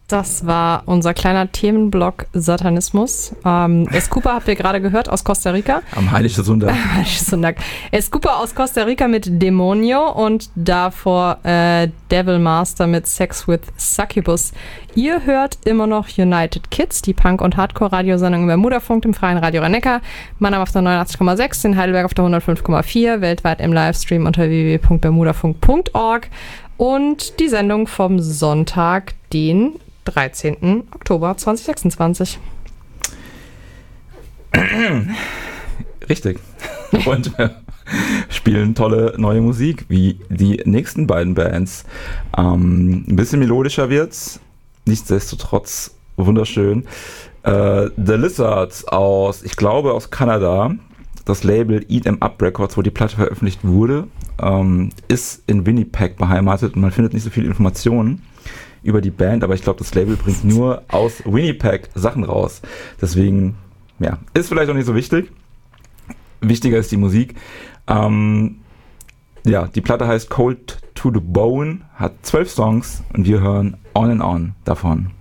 Das war unser kleiner Themenblock Satanismus. Escupa habt ihr gerade gehört aus Costa Rica. Am Heiligen Sonntag. Escupa aus Costa Rica mit Demonio und davor Devil Master mit Sex with Succubus. Ihr hört immer noch United Kids, die Punk- und Hardcore-Radiosendung über Bermudafunk, im freien Radio Rhein-Neckar. Mannheim auf der 89,6, in Heidelberg auf der 105,4, weltweit im Livestream unter www.bermudafunk.org. Und die Sendung vom Sonntag, den 13. Oktober 2026. Richtig. Und wir spielen tolle neue Musik, wie die nächsten beiden Bands. Ein bisschen melodischer wird's, nichtsdestotrotz wunderschön. The Lizards ich glaube aus Kanada, das Label Eat 'em Up Records, wo die Platte veröffentlicht wurde, ist in Winnipeg beheimatet und man findet nicht so viele Informationen über die Band, aber ich glaube, das Label bringt nur aus Winnipeg Sachen raus. Deswegen, ja, ist vielleicht auch nicht so wichtig. Wichtiger ist die Musik. Die Platte heißt Cold to the Bone, hat 12 Songs und wir hören On and On davon.